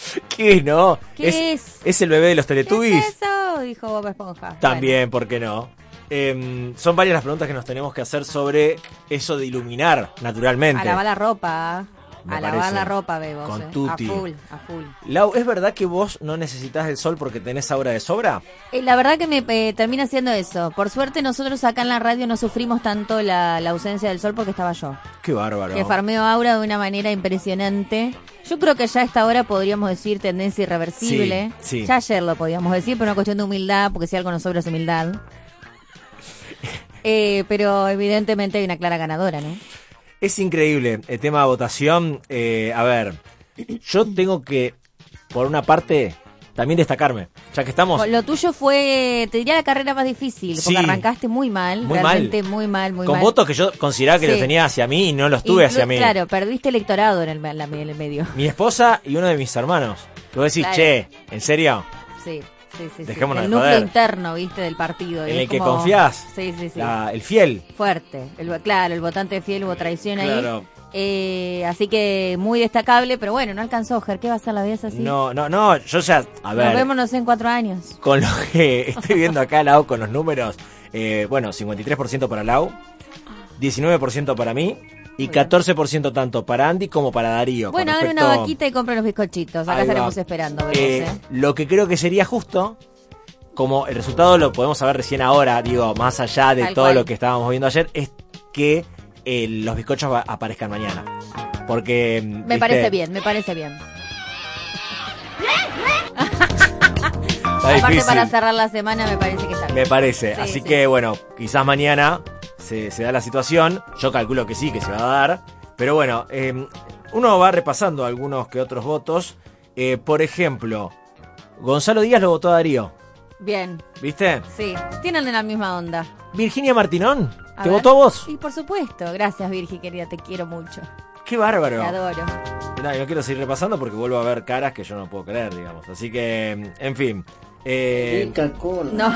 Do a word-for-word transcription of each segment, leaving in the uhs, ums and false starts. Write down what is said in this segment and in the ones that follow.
¿Qué no? ¿Qué es, es? ¿Es el bebé de los Teletubbies? ¿Qué es eso? Dijo Bob Esponja. También, bueno. ¿Por qué no? Eh, son varias las preguntas que nos tenemos que hacer sobre eso de iluminar naturalmente. A lavar la ropa. Me a lavar parece. la ropa, bebos. Con eh. tutti. A full, a full. Lau, ¿es verdad que vos no necesitas el sol porque tenés aura de sobra? Eh, la verdad que me eh, termina siendo eso. Por suerte nosotros acá en la radio no sufrimos tanto la, la ausencia del sol porque estaba yo. Qué bárbaro. Que farmeo aura de una manera impresionante. Yo creo que ya a esta hora podríamos decir tendencia irreversible. Sí, sí. Ya ayer lo podíamos decir, pero una cuestión de humildad, porque si algo nos sobra es humildad. eh, pero evidentemente hay una clara ganadora, ¿no? Es increíble el tema de votación. Eh, a ver, yo tengo que, por una parte, también destacarme. Ya que estamos... Lo tuyo fue, te diría, la carrera más difícil, porque Sí. arrancaste muy mal, Muy realmente mal. muy mal, muy Con mal. votos que yo consideraba que Sí. los tenía hacia mí y no los tuve Inclu- hacia mí. Claro, perdiste electorado en el, en la- en el medio. Mi esposa y uno de mis hermanos. Que vos decís, Claro. che, ¿en serio? Sí, sí, sí. sí. Dejémonos El de núcleo joder. interno, viste, del partido. En y el es que como- confías. Sí, sí, sí. La- el fiel. Fuerte. El, claro, el votante fiel, hubo traición ahí. Claro. Eh, así que muy destacable, pero bueno, no alcanzó, Ger. ¿Qué va a ser la vida así? No, no, no, yo ya, a ver. Nos vemos, no sé, en cuatro años. Con lo que estoy viendo acá, Lau, con los números, eh, bueno, cincuenta y tres por ciento para Lau, diecinueve por ciento para mí y catorce por ciento tanto para Andy como para Darío. Bueno, con hagan respecto- una vaquita y compren los bizcochitos. Acá Ahí va. estaremos esperando. Vemos, Eh, ¿eh? Lo que creo que sería justo, como el resultado lo podemos saber recién ahora, digo, más allá de Tal todo cual. lo que estábamos viendo ayer, es que eh, los bizcochos va- aparezcan mañana. Porque... Me ¿viste? parece bien, me parece bien. Está Aparte, difícil. para cerrar la semana, me parece que está bien. Me parece. Sí, Así sí. que, bueno, quizás mañana se, se da la situación. Yo calculo que sí, que se va a dar. Pero bueno, eh, uno va repasando algunos que otros votos. Eh, por ejemplo, Gonzalo Díaz lo votó a Darío. Bien, ¿Viste? sí. Tienen la misma onda. Virginia Martinón, A ¿te ver. votó a vos? Y por supuesto. Gracias, Virgi, querida. Te quiero mucho. Qué bárbaro. Te adoro. No, no quiero seguir repasando porque vuelvo a ver caras que yo no puedo creer, digamos. Así que, en fin. Eh, No.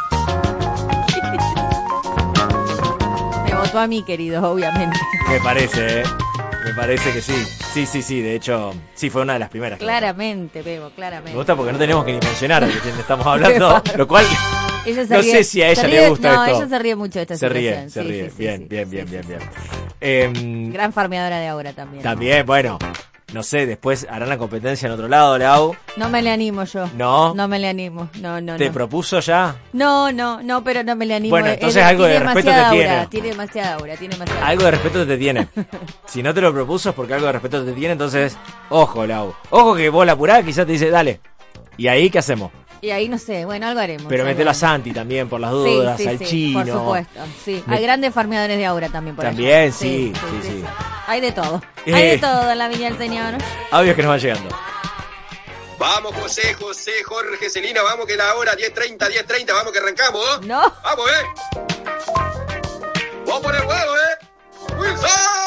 Me votó a mí, querido, obviamente. me parece, ¿eh? Me parece que sí. Sí, sí, sí. De hecho, sí, fue una de las primeras. que Claramente, Bebo, Me claramente. gusta porque no tenemos que ni mencionar de quién estamos hablando, lo cual Ella se no ríe- sé si a ella se le ríe- gusta no, esto. ella se ríe mucho de esta se ríe, situación. se Sí, ríe. sí, sí, bien, sí, bien, sí, bien, sí, bien, sí. bien. Eh, Gran farmeadora de ahora también. también, bueno, no sé, después harán la competencia en otro lado, Lau. No me le animo yo. No. No me le animo. No, no, ¿Te no. propuso ya? No, no, no, pero no me le animo. Bueno, Es- entonces algo de tiene respeto demasiada te aura, tiene. Tiene demasiada aura, tiene demasiada Algo de respeto te tiene. Si no te lo propuso es porque algo de respeto te tiene, entonces, ojo, Lau. Ojo que vos la apurás, quizás te dice, dale. ¿Y ahí qué hacemos? Y ahí no sé, bueno, algo haremos. Pero algo metelo a haremos. Santi también, por las Sí, dudas, sí, al sí, chino. por supuesto, sí. Me- Hay grandes farmeadores de aura también por También, allá. sí, sí, sí. Hay de todo. Eh. Hay de todo en la viña del señor. Audios que nos van llegando. Vamos, José, José, Jorge, Celina, vamos que la hora, diez treinta, diez treinta, vamos que arrancamos. No. Vamos, eh. Vamos por el huevo, eh. Wilson.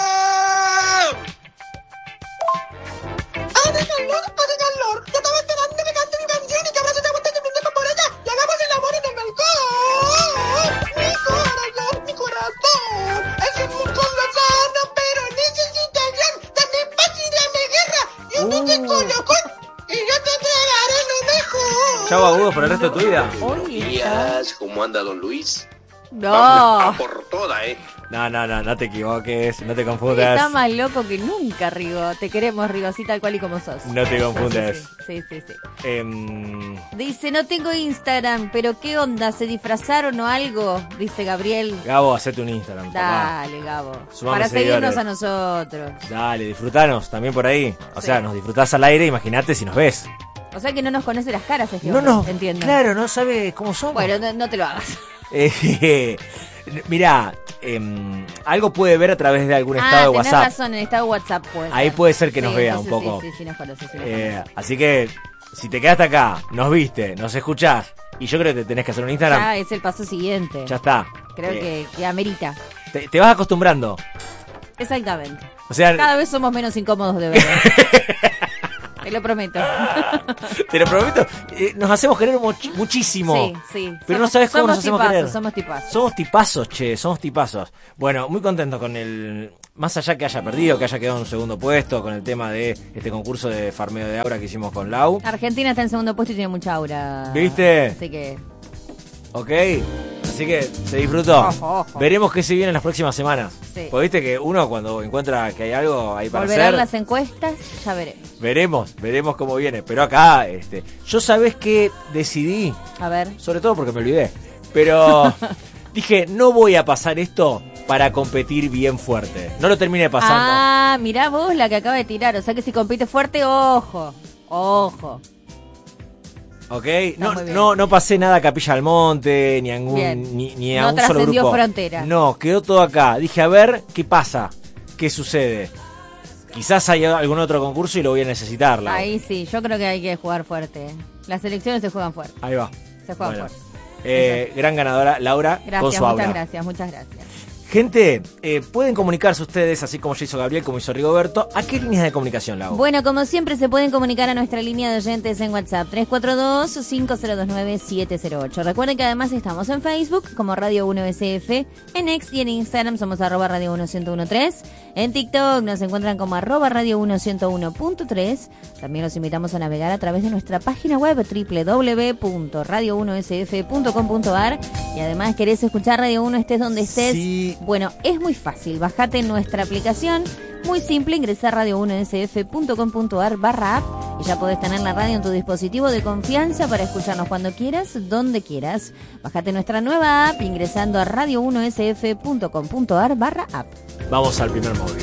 Háganlo, háganlo. Yo estaba esperando que cante mi canción y que abrazo esta botella de mi por ella y hagamos el amor en el balcón. Mi corazón, mi corazón. Es un músculo sano, pero necesita acción. Dame paz y dame guerra. Yo no te colocó y yo te entregaré lo mejor. Chau, agudos por el resto de tu vida. Díaz, ¿cómo anda don Luis? No. Vamos a por toda, eh. No, no, no, no te equivoques, no te Está confundas. más loco que nunca, Rigo. Te queremos, Rigo, así tal cual y como sos. No te confundes. Sí, sí, sí. sí. Em, Dice, no tengo Instagram, pero ¿qué onda? ¿Se disfrazaron o algo? Dice Gabriel. Gabo, hacete un Instagram, papá. Dale, Gabo. Sumame Para seguirnos seguidores. a nosotros. Dale, disfrutanos también por ahí. O Sí. sea, nos disfrutás al aire, imagínate si nos ves. O sea que no nos conoce las caras este No, hombre, no, entiendo. claro, no sabes cómo somos. Bueno, no, no te lo hagas. Eh, mirá, em, algo puede ver a través de algún estado ah, de tenés WhatsApp. razón, en estado de WhatsApp puede Ahí ser. puede ser que Sí, nos vea un entonces poco. Sí, sí, sí, nos conoce, sí, nos Eh, conoce. así que, si te quedaste acá, nos viste, nos escuchás, y yo creo que te tenés que hacer un Instagram, Ya es el paso siguiente. ya está. Creo Eh, que, que amerita. te, te vas acostumbrando. Exactamente. O sea, Cada vez somos menos incómodos de ver. Te lo prometo. Te lo prometo. Eh, nos hacemos querer much- muchísimo. Sí, sí. Pero Somos- no sabes cómo somos nos hacemos tipazos, querer. somos tipazos. Somos tipazos, che, somos tipazos. Bueno, muy contento con el... Más allá que haya perdido, que haya quedado en un segundo puesto, con el tema de este concurso de farmeo de aura que hicimos con Lau. Argentina está en segundo puesto y tiene mucha aura. ¿Viste? Así que... ¿Ok? Así que se disfrutó. Ojo, ojo. Veremos qué se viene en las próximas semanas. Sí. Porque viste que uno cuando encuentra que hay algo ahí para Volverán hacer... las encuestas, ya veré. Veremos, veremos cómo viene. Pero acá, este, yo sabés que decidí, A ver. sobre todo porque me olvidé, pero dije, no voy a pasar esto para competir bien fuerte. No lo terminé pasando. Ah, mirá vos la que acaba de tirar. O sea que si compite fuerte, ojo. Ojo. ¿Ok? No, muy bien. no, no pasé nada a Capilla del Monte, ni a, ningún, Bien. ni, ni a No un solo trascendió grupo. frontera. No, quedó todo acá. Dije, a ver, ¿qué pasa? ¿Qué sucede? Quizás haya algún otro concurso y lo voy a necesitar. Lau. Ahí sí, yo creo que hay que jugar fuerte. Las elecciones se juegan fuerte. Ahí va. Se juegan Bueno. fuerte. Eh, gran ganadora, Laura, con Gracias, su muchas aura. gracias, muchas gracias. Gente, eh, pueden comunicarse ustedes, así como ya hizo Gabriel, como hizo Rigoberto. ¿A qué líneas de comunicación, Lau? Bueno, como siempre se pueden comunicar a nuestra línea de oyentes en WhatsApp tres cuatro dos, cinco cero dos nueve, siete cero ocho. Recuerden que además estamos en Facebook como Radio uno S F, en X y en Instagram somos arroba Radio uno uno uno tres, en TikTok nos encuentran como arroba Radio uno cero uno punto tres. También los invitamos a navegar a través de nuestra página web doble u doble u doble u punto radio uno s f punto com punto a r y además querés escuchar Radio uno estés donde estés. Sí. Bueno, es muy fácil, bajate nuestra aplicación, muy simple, ingresar radio uno s f punto com punto a r barra app y ya podés tener la radio en tu dispositivo de confianza para escucharnos cuando quieras, donde quieras. Bajate nuestra nueva app ingresando a radio uno s f punto com punto a r barra app. Vamos al primer móvil.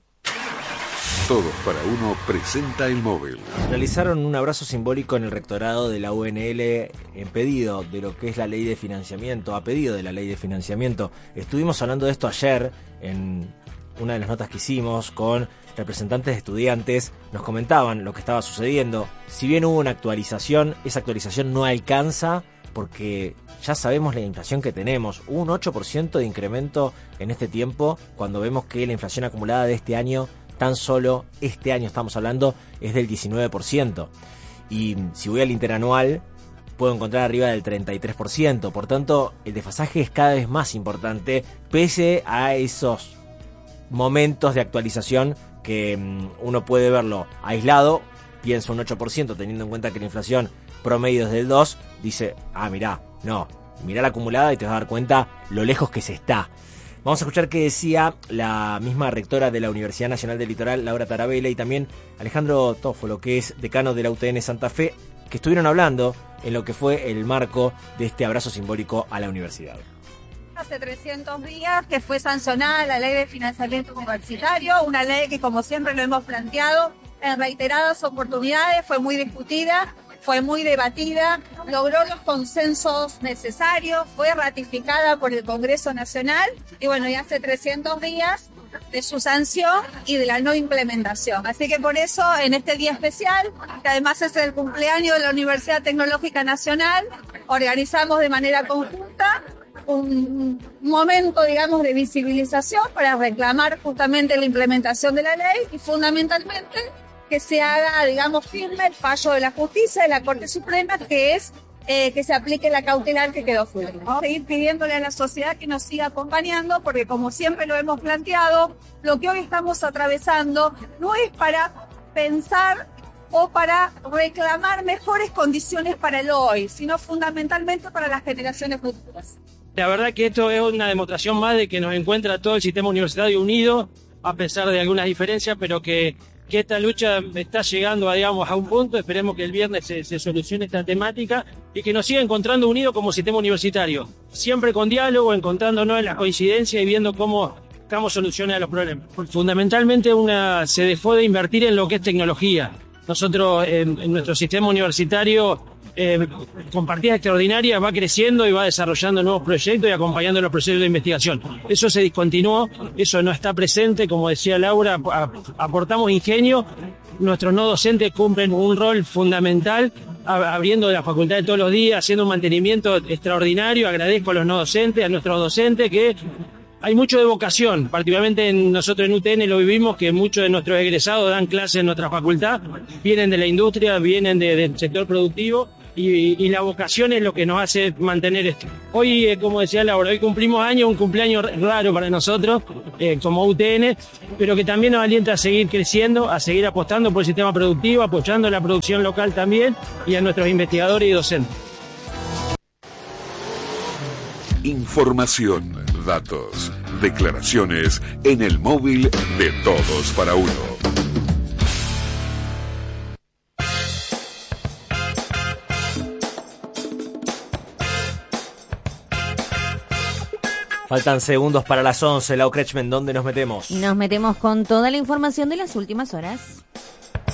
Todos para uno presenta el móvil. Realizaron un abrazo simbólico en el rectorado de la U N L en pedido de lo que es la ley de financiamiento, a pedido de la ley de financiamiento. Estuvimos hablando de esto ayer en una de las notas que hicimos con representantes de estudiantes. Nos comentaban lo que estaba sucediendo. Si bien hubo una actualización, esa actualización no alcanza porque ya sabemos la inflación que tenemos. Hubo un ocho por ciento de incremento en este tiempo cuando vemos que la inflación acumulada de este año, tan solo este año estamos hablando, es del diecinueve por ciento. Y si voy al interanual, puedo encontrar arriba del treinta y tres por ciento. Por tanto, el desfasaje es cada vez más importante, pese a esos momentos de actualización que um, uno puede verlo aislado. Piensa un ocho por ciento, teniendo en cuenta que la inflación promedio es del dos por ciento, dice, ah, mirá, no, mirá la acumulada y te vas a dar cuenta lo lejos que se está. Vamos a escuchar qué decía la misma rectora de la Universidad Nacional del Litoral, Laura Tarabella, y también Alejandro Tófolo, que es decano de la U T N Santa Fe, que estuvieron hablando en lo que fue el marco de este abrazo simbólico a la universidad. Hace trescientos días que fue sancionada la ley de financiamiento universitario, una ley que, como siempre lo hemos planteado en reiteradas oportunidades, fue muy discutida, fue muy debatida, logró los consensos necesarios, fue ratificada por el Congreso Nacional y bueno, ya hace trescientos días de su sanción y de la no implementación. Así que por eso, en este día especial, que además es el cumpleaños de la Universidad Tecnológica Nacional, organizamos de manera conjunta un momento, digamos, de visibilización para reclamar justamente la implementación de la ley y fundamentalmente que se haga, digamos, firme el fallo de la justicia de la Corte Suprema, que es eh, que se aplique la cautelar que quedó firme. Vamos a seguir pidiéndole a la sociedad que nos siga acompañando, porque como siempre lo hemos planteado, lo que hoy estamos atravesando no es para pensar o para reclamar mejores condiciones para el hoy, sino fundamentalmente para las generaciones futuras. La verdad que esto es una demostración más de que nos encuentra todo el sistema universitario unido, a pesar de algunas diferencias, pero que, que esta lucha está llegando a, digamos, a un punto. Esperemos que el viernes se, se solucione esta temática y que nos siga encontrando unidos como sistema universitario. Siempre con diálogo, encontrándonos en las coincidencias y viendo cómo buscamos soluciones a los problemas. Fundamentalmente una, se dejó de invertir en lo que es tecnología. Nosotros en, en nuestro sistema universitario, Eh, con partidas extraordinarias, va creciendo y va desarrollando nuevos proyectos y acompañando los procesos de investigación. Eso se discontinuó, eso no está presente, como decía Laura, a, aportamos ingenio, nuestros no docentes cumplen un rol fundamental, a, abriendo la facultad todos los días, haciendo un mantenimiento extraordinario. Agradezco a los no docentes, a nuestros docentes que hay mucho de vocación, particularmente en, nosotros en U T N lo vivimos, que muchos de nuestros egresados dan clases en nuestra facultad, vienen de la industria, vienen de, del sector productivo, y, y la vocación es lo que nos hace mantener esto. Hoy, eh, como decía Laura, hoy cumplimos años, un cumpleaños raro para nosotros, eh, como U T N, pero que también nos alienta a seguir creciendo, a seguir apostando por el sistema productivo, apoyando la producción local también, y a nuestros investigadores y docentes. Información, datos, declaraciones en el móvil de Todos para Uno. Faltan segundos para las once. Lau Kretschmann, ¿dónde nos metemos? Nos metemos con toda la información de las últimas horas.